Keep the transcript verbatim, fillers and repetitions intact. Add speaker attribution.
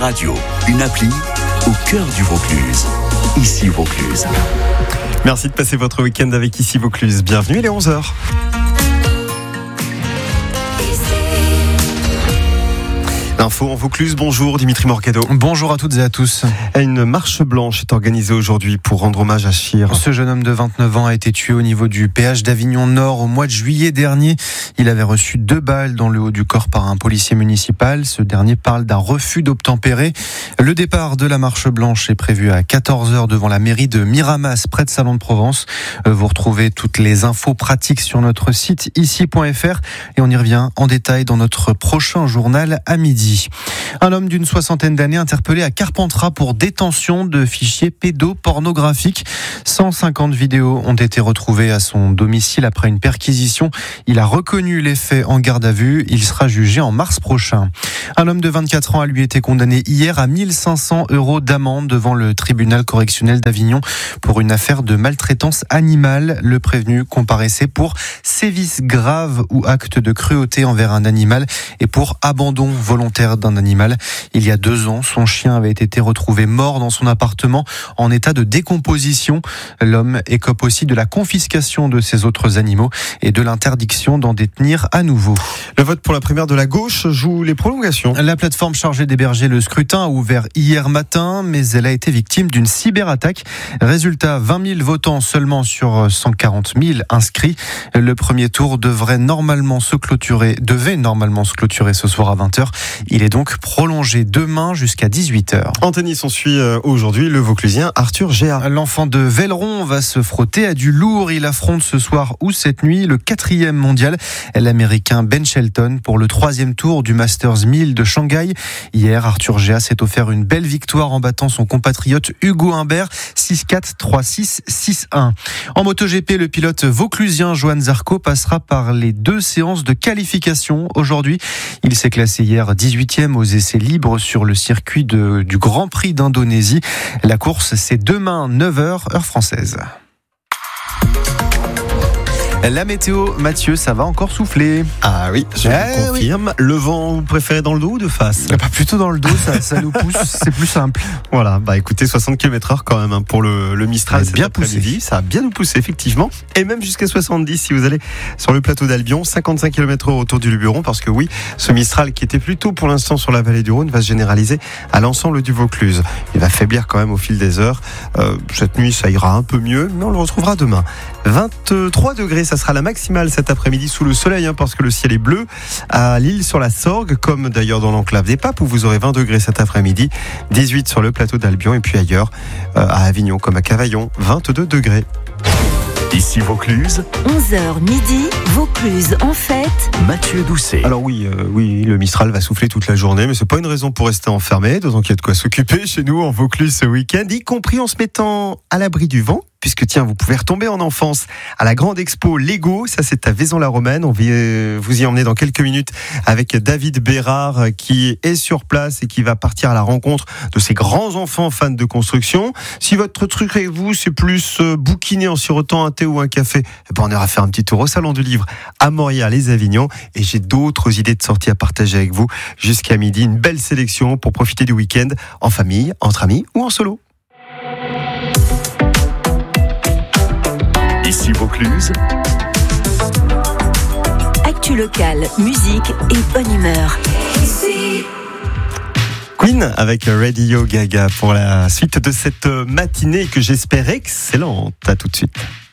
Speaker 1: Radio, une appli au cœur du Vaucluse. Ici Vaucluse.
Speaker 2: Merci de passer votre week-end avec Ici Vaucluse. Bienvenue, il est onze heures. L'info en Vaucluse, bonjour Dimitri Morgado.
Speaker 3: Bonjour à toutes et à tous.
Speaker 2: Une marche blanche est organisée aujourd'hui pour rendre hommage à Chir.
Speaker 3: Ce jeune homme de vingt-neuf ans a été tué au niveau du péage d'Avignon Nord au mois de juillet dernier. Il avait reçu deux balles dans le haut du corps par un policier municipal. Ce dernier parle d'un refus d'obtempérer. Le départ de la marche blanche est prévu à quatorze heures devant la mairie de Miramas, près de Salon de Provence. Vous retrouvez toutes les infos pratiques sur notre site ici point f r et on y revient en détail dans notre prochain journal à midi. Un homme d'une soixantaine d'années interpellé à Carpentras pour détention de fichiers pédopornographiques. cent cinquante vidéos ont été retrouvées à son domicile après une perquisition. Il a reconnu les faits en garde à vue. Il sera jugé en mars prochain. Un homme de vingt-quatre ans a lui été condamné hier à mille cinq cents euros d'amende devant le tribunal correctionnel d'Avignon pour une affaire de maltraitance animale. Le prévenu comparaissait pour sévices graves ou actes de cruauté envers un animal et pour abandon volontaire d'un animal. Il y a deux ans, son chien avait été retrouvé mort dans son appartement en état de décomposition. L'homme écope aussi de la confiscation de ses autres animaux et de l'interdiction d'en détenir à nouveau.
Speaker 2: Le vote pour la primaire de la gauche joue les prolongations.
Speaker 3: La plateforme chargée d'héberger le scrutin a ouvert hier matin, mais elle a été victime d'une cyberattaque. Résultat, vingt mille votants seulement sur cent quarante mille inscrits. Le premier tour devrait normalement se clôturer, devait normalement se clôturer ce soir à vingt heures. Il est donc prolongé demain jusqu'à dix-huit heures.
Speaker 2: En tennis, on suit aujourd'hui le Vauclusien Arthur Géa.
Speaker 3: L'enfant de Velleron va se frotter à du lourd. Il affronte ce soir ou cette nuit le quatrième mondial, l'Américain Ben Shelton, pour le troisième tour du Masters mille de Shanghai. Hier, Arthur Géa s'est offert une belle victoire en battant son compatriote Hugo Humbert six quatre, trois six, six un. En MotoGP, le pilote vauclusien Johan Zarco passera par les deux séances de qualification aujourd'hui. Il s'est classé hier dix-huitième aux essais libres sur le circuit de, du Grand Prix d'Indonésie. La course, c'est demain neuf heures, heure française. La météo, Mathieu, ça va encore souffler.
Speaker 2: Ah oui, je
Speaker 3: eh
Speaker 2: vous confirme. Oui. Le vent, vous préférez dans le dos ou de face ?
Speaker 3: Pas plutôt dans le dos, ça, ça nous pousse, c'est plus simple.
Speaker 2: Voilà, bah écoutez, soixante kilomètres heure quand même hein, pour le, le Mistral.
Speaker 3: C'est bien poussé.
Speaker 2: Ça a bien nous poussé, effectivement. Et même jusqu'à soixante-dix si vous allez sur le plateau d'Albion. cinquante-cinq kilomètres heure autour du Luberon, parce que oui, ce Mistral qui était plutôt pour l'instant sur la vallée du Rhône va se généraliser à l'ensemble du Vaucluse. Il va faiblir quand même au fil des heures. Euh, cette nuit, ça ira un peu mieux, mais on le retrouvera demain. vingt-trois degrés, ça sera la maximale cet après-midi sous le soleil, hein, parce que le ciel est bleu à l'île sur la Sorgue, comme d'ailleurs dans l'enclave des Papes où vous aurez vingt degrés cet après-midi, dix-huit sur le plateau d'Albion et puis ailleurs euh, à Avignon comme à Cavaillon, vingt-deux degrés.
Speaker 1: Ici Vaucluse,
Speaker 4: onze heures midi, Vaucluse en fête.
Speaker 1: Mathieu Doucet.
Speaker 2: Alors oui, euh, oui, le Mistral va souffler toute la journée, mais c'est pas une raison pour rester enfermé, d'autant qu'il y a de quoi s'occuper chez nous en Vaucluse ce week-end, y compris en se mettant à l'abri du vent. Puisque tiens, vous pouvez retomber en enfance à la grande expo Lego, ça c'est à Vaison-la-Romaine. On va vous y emmener dans quelques minutes avec David Bérard qui est sur place et qui va partir à la rencontre de ces grands enfants fans de construction. Si votre truc et vous, c'est plus bouquiner en sirotant un thé ou un café, eh ben on ira faire un petit tour au Salon du Livre à Morières-les-Avignon. Et j'ai d'autres idées de sorties à partager avec vous jusqu'à midi. Une belle sélection pour profiter du week-end en famille, entre amis ou en solo.
Speaker 1: Ici Vaucluse.
Speaker 4: Actu locale, musique et bonne humeur.
Speaker 2: Queen avec Radio Gaga pour la suite de cette matinée que j'espère excellente. À tout de suite.